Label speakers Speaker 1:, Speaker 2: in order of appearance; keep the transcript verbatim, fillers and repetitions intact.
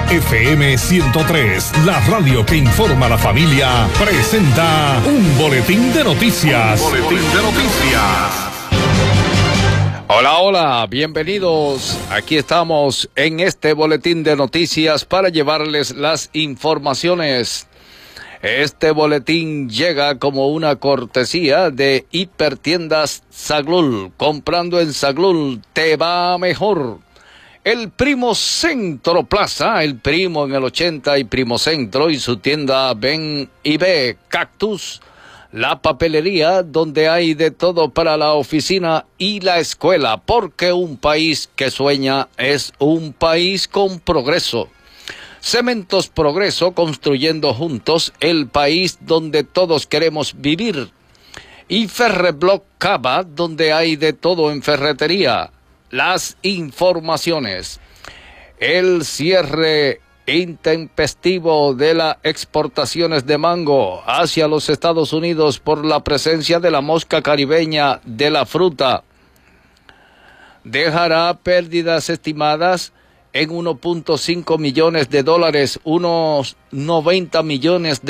Speaker 1: F M ciento tres, la radio que informa a la familia, presenta un boletín de noticias. Un boletín de noticias.
Speaker 2: Hola, hola, bienvenidos. Aquí estamos en este boletín de noticias para llevarles las informaciones. Este boletín llega como una cortesía de Hipertiendas Saglul. Comprando en Saglul te va mejor. El Primo Centro Plaza, el Primo en el ochenta y Primo Centro y su tienda Ven y Ve Cactus. La papelería donde hay de todo para la oficina y la escuela, porque un país que sueña es un país con progreso. Cementos Progreso, construyendo juntos el país donde todos queremos vivir. Y Ferreblock Cava, donde hay de todo en ferretería. Las informaciones. El cierre intempestivo de las exportaciones de mango hacia los Estados Unidos por la presencia de la mosca caribeña de la fruta dejará pérdidas estimadas en uno punto cinco millones de dólares, unos noventa millones de